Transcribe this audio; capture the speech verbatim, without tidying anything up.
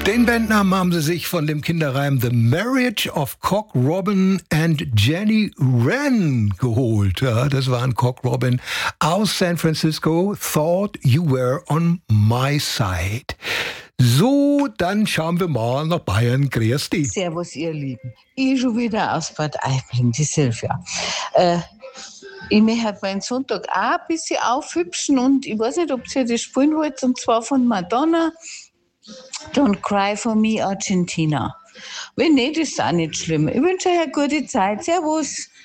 Den Bandnamen haben sie sich von dem Kinderreim The Marriage of Cock Robin and Jenny Wren geholt. Ja, das war ein Cock Robin aus San Francisco. Thought you were on my side. So, dann schauen wir mal nach Bayern. Grüß dich. Servus, ihr Lieben. Ich schon wieder aus Bad Aibling, die Silvia. Äh, ich möchte meinen Sonntag auch ein bisschen aufhübschen und ich weiß nicht, ob ihr das spielen wollt, und zwar von Madonna. Don't Cry for Me, Argentina. Wenn nicht, ist es auch nicht schlimm. Ich wünsche euch eine gute Zeit. Servus.